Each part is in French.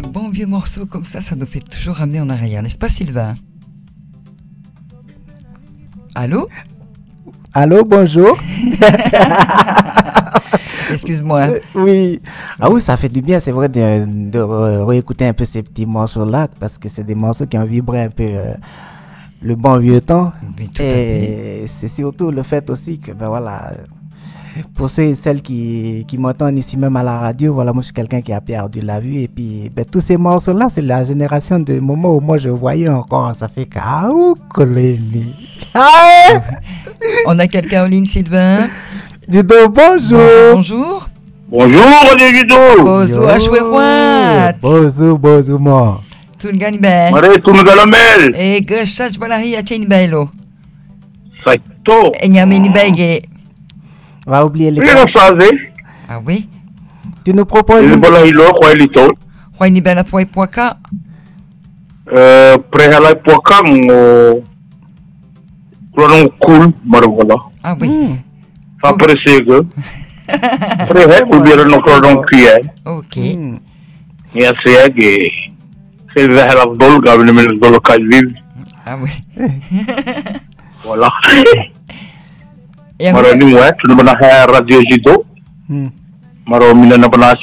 Des bons vieux morceaux comme ça nous fait toujours ramener en arrière, n'est-ce pas Sylvain? Allô? Allô, bonjour. Excuse-moi. Oui. Ah oui, ça fait du bien, c'est vrai, de réécouter un peu ces petits morceaux-là, parce que c'est des morceaux qui ont vibré un peu le bon vieux temps. Oui, tout à et c'est surtout le fait aussi que, ben voilà, pour ceux et celles qui m'entendent ici même à la radio, voilà, moi je suis quelqu'un qui a perdu la vue. Et puis, ben, tous ces morceaux-là, c'est la génération de moments où moi je voyais encore. Ça fait que, On a quelqu'un en ligne, Sylvain? Dis donc, bonjour. Bonjour. Bonjour, Radio Judo. Bonjour, Ashwewat. Bonjour, moi. Tout le gars ben. Mare, tout le galamel. Et que chach balahi a chain bailo. Saito. Et nyameni baige. Va oublier les. Ah oui? Tu nous proposes. Le balahilo, quoi, il est Quoi, ni ben à toi et poika? Préhala poika, mon. Pronom cool, voilà. Ah oui. Après, c'est que. Préhala, ou bien le pronom cuillère. Ok. Et c'est que. C'est le Zahra-Dol, Gabriel Dol Kalviv. Ah oui. Voilà. Et Maro ni moi, tu ne m'as pas Radio Judo. Maro mina pas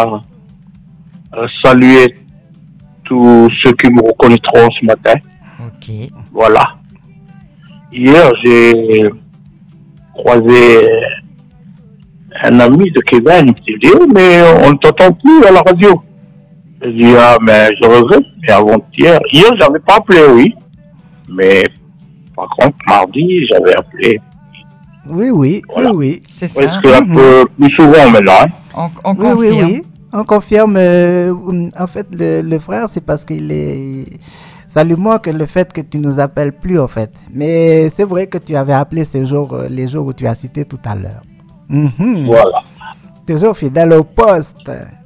saluer tous ceux qui me reconnaîtront ce matin. Ok. Voilà. Hier, j'ai croisé un ami de Québec, il me dit, mais on ne t'entend plus à la radio. Je dis, ah, mais je regrette, mais avant-hier, hier, j'avais pas appelé, oui. Mais, par contre, mardi, j'avais appelé. Oui, voilà. Oui. C'est ça. C'est un peu plus souvent maintenant. On confirme. Oui. On confirme. En fait, le frère, c'est parce qu'il est... Ça lui manque le fait que tu nous appelles plus, en fait. Mais c'est vrai que tu avais appelé ces jours, les jours où tu as cité tout à l'heure. Voilà. Toujours fidèle au poste.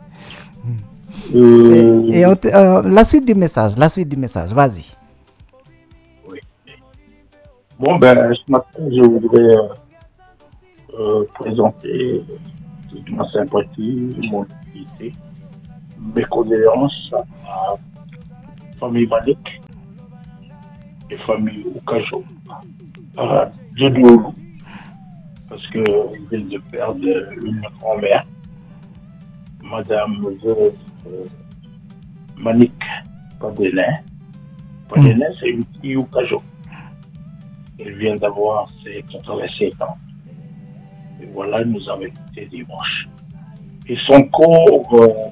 Et la suite du message, vas-y. Oui. Bon, ben, ce matin, je voudrais présenter toute ma sympathie, mon utilité, mes condoléances à la famille Malik et famille Oukajo, à Djedou, parce qu'ils viennent de perdre une grand-mère, Madame Manik Padenin. Padenin, c'est une fille Oukajo. Elle vient d'avoir ses 87 ans. Et voilà, elle nous avait quitté dimanche. Et son corps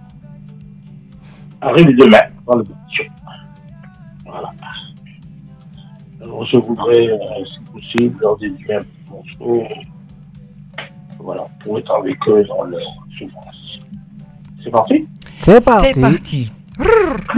arrive demain dans le bâtiment. Voilà. Alors, je voudrais, si possible, leur dédier un petit morceau. Voilà, pour être avec eux dans leur souffrance. C'est parti? C'est parti.